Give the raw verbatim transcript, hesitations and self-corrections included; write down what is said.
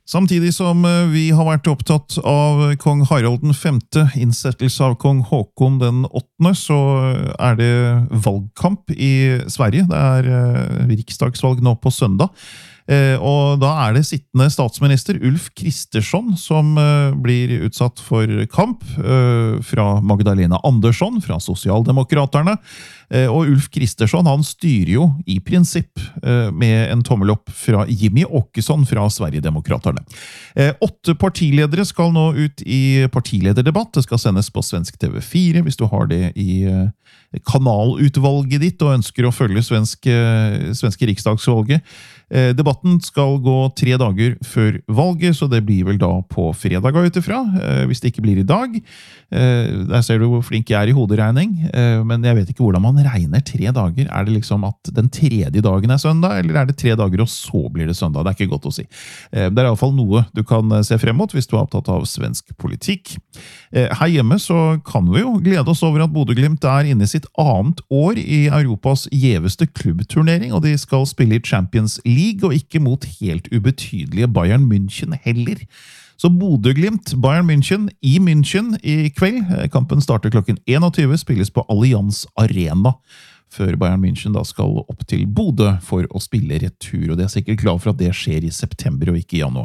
Samtidig som vi har vært opptatt av kong Harald den femte, innsettelse av kong Håkon den åttende, så er det valgkamp i Sverige. Det er riksdagsvalg nå på søndag. Og da er det sittende statsminister Ulf Kristersson som blir utsatt for kamp fra Magdalena Andersson, fra Sosialdemokraterne. Og Ulf Kristersson, han styrer jo i prinsipp med en tommel opp fra Jimmy Åkesson fra Sverigedemokraterne. Åtte partiledere skal nå ut i partilederdebatt. Det skal sendes på svensk T V fire hvis du har det i kanalutvalget ditt og ønsker å følge svenske, svenske riksdagsvalget. Debatten skal gå tre dager før valget, så det blir vel da på fredag ut ifra, hvis det ikke blir i dag. Der ser du hvor flink jeg er i hoderegning, men jeg vet ikke hvordan man regner tre dager. Er det liksom at den tredje dagen er søndag, eller er det tre dager og så blir det søndag? Det er ikke godt å si. Det er i hvert fall noe du kan se frem mot hvis du er opptatt av svensk politikk. Her hjemme så kan vi jo glede oss over at Bodø/Glimt er inne i sitt annet år i Europas gjeveste klubbturnering, og de skal spille i Champions League, og ikke mot helt ubetydelige Bayern München heller. Så Bodø/Glimt, Bayern München i München i kveld. Kampen starter klokken tjueen, spilles på Allianz Arena, før Bayern München da skal opp til Bodø for å spille retur, og det er sikkert glad for at det skjer i september og ikke i januar.